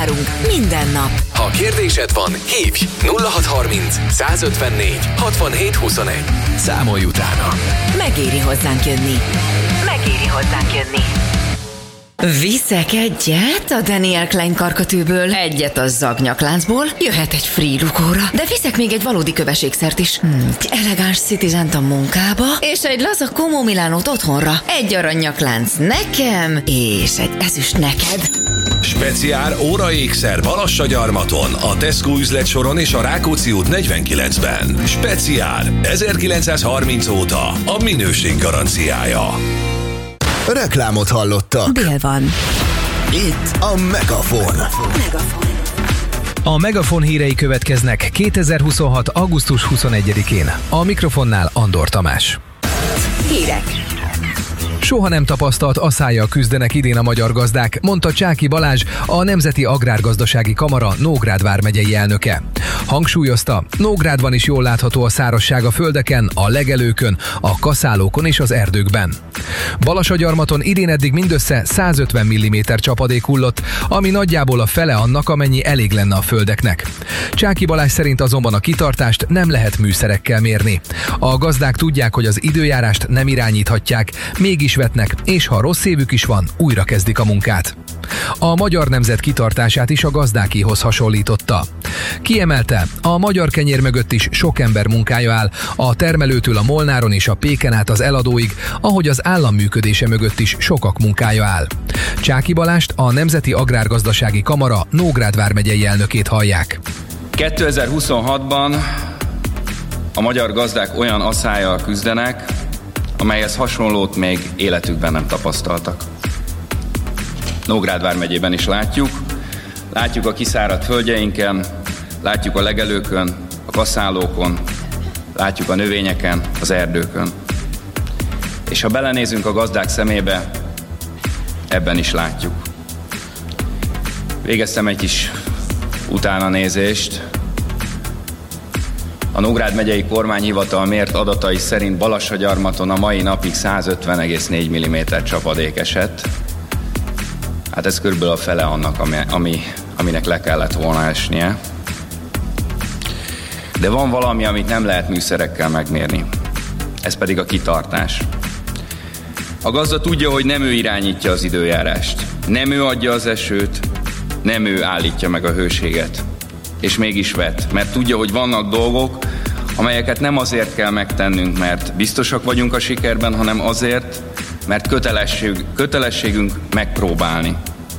várunk minden nap. Ha kérdésed van, hívj 0630 154 67 21. Számolj utána. Megéri hozzánk jönni. Viszek egyet a Daniel Klein karkötőből, egyet a Zagnyakláncból, jöhet egy free lukóra, de viszek még egy valódi köveségszert is. Egy elegáns Citizen-t a munkába, és egy laza Como Milánót otthonra. Egy aranyaklánc nekem, és egy ezüst neked. Speciál óraékszer Balassagyarmaton, a Tesco üzletsoron és a Rákóczi út 49-ben. Speciál 1930 óta a minőség garanciája. Reklámot hallottak. Dél van. Itt a Megafon. A Megafon hírei következnek 2026. augusztus 21-én. A mikrofonnál Andor Tamás. Hírek. Soha nem tapasztalt asszállyal küzdenek idén a magyar gazdák, mondta Csáky Balázs, a Nemzeti Agrárgazdasági Kamara Nógrád vármegyei elnöke. Hangsúlyozta, Nógrádban is jól látható a szárazság a földeken, a legelőkön, a kaszálókon és az erdőkben. Balassagyarmaton idén eddig mindössze 150 mm csapadék hullott, ami nagyjából a fele annak, amennyi elég lenne a földeknek. Csáky Balázs szerint azonban a kitartást nem lehet műszerekkel mérni. A gazdák tudják, hogy az időjárást nem irányíthatják, mégis vetnek, és ha rossz évük is van, újra kezdik a munkát. A magyar nemzet kitartását is a gazdákéhoz hasonlította. Kiemelte, a magyar kenyér mögött is sok ember munkája áll, a termelőtől a Molnáron és a Péken át az eladóig, ahogy az állam működése mögött is sokak munkája áll. Csáky Balást, a Nemzeti Agrárgazdasági Kamara Nógrád vármegyei elnökét hallják. 2026-ban a magyar gazdák olyan asszállyal küzdenek, amelyhez hasonlót még életükben nem tapasztaltak. Nógrád vármegyében is látjuk a kiszáradt földjeinken, látjuk a legelőkön, a kaszálókon, látjuk a növényeken, az erdőkön. És ha belenézünk a gazdák szemébe, ebben is látjuk. Végeztem egy kis utánanézést. A Nógrád megyei kormányhivatal mért adatai szerint Balassagyarmaton a mai napig 150,4 mm csapadék esett. Hát ez körülbelül a fele annak, aminek le kellett volna esnie. De van valami, amit nem lehet műszerekkel megmérni. Ez pedig a kitartás. A gazda tudja, hogy nem ő irányítja az időjárást. Nem ő adja az esőt, nem ő állítja meg a hőséget. És mégis vet, mert tudja, hogy vannak dolgok, amelyeket nem azért kell megtennünk, mert biztosak vagyunk a sikerben, hanem azért, mert kötelességünk megpróbálni.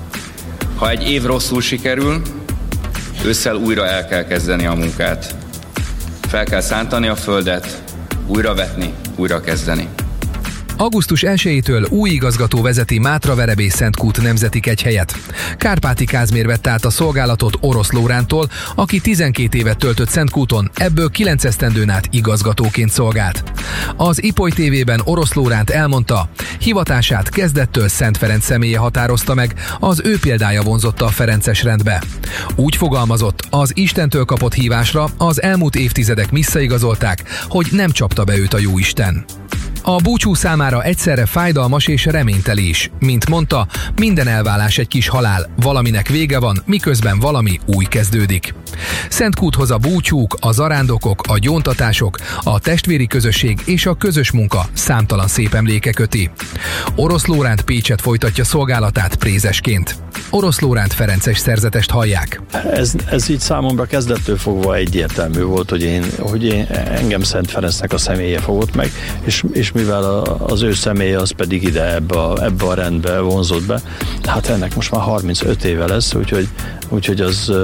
Ha egy év rosszul sikerül, ősszel újra el kell kezdeni a munkát. Fel kell szántani a földet, újra vetni, újra kezdeni. Augusztus 1-től új igazgató vezeti Mátraverebész-Szentkút nemzeti kegyhelyet. Kárpáti Kázmér vette át a szolgálatot Orosz Lórántól, aki 12 évet töltött Szentkúton, ebből 9 esztendőn át igazgatóként szolgált. Az Ipoly TV-ben Orosz Lóránt elmondta, hivatását kezdettől Szent Ferenc személye határozta meg, az ő példája vonzotta a ferences rendbe. Úgy fogalmazott, az Istentől kapott hívásra az elmúlt évtizedek visszaigazolták, hogy nem csapta be őt a Jóisten. A búcsú számára egyszerre fájdalmas és reményteli is. Mint mondta, minden elválás egy kis halál, valaminek vége van, miközben valami új kezdődik. Szentkúthoz a búcsúk, a zarándokok, a gyóntatások, a testvéri közösség és a közös munka számtalan szép emléke köti. Orosz Lóránt Pécset folytatja szolgálatát prézesként. Orosz Lóránt ferences szerzetest hallják. Ez így számomra kezdettől fogva egyértelmű volt, hogy engem Szent Ferencnek a személye fogott meg, és mivel az ő személye az pedig ide ebbe a rendbe vonzott be, hát ennek most már 35 éve lesz, úgyhogy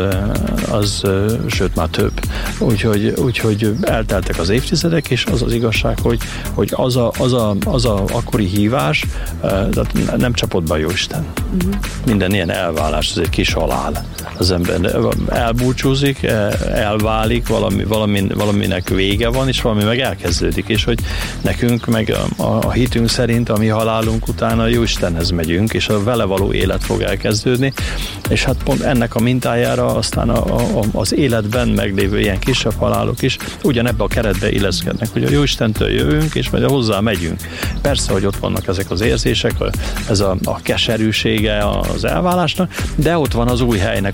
az sőt már több. Úgyhogy elteltek az évtizedek, és az igazság, hogy az a akkori hívás nem csapott be a Jóisten. Minden ilyen elválás, az egy kis halál. Az ember elbúcsúzik, elválik, valaminek vége van, és valami meg elkezdődik, és hogy nekünk meg a hitünk szerint, a mi halálunk után a Jóistenhez megyünk, és a vele való élet fog elkezdődni, és hát pont ennek a mintájára aztán az életben meglévő ilyen kisebb halálok is ugyanebbe a keretbe illeszkednek, hogy a Jóistentől jövünk, és majd hozzá megyünk. Persze, hogy ott vannak ezek az érzések, ez a keserűsége az elválásnak, de ott van az új helynek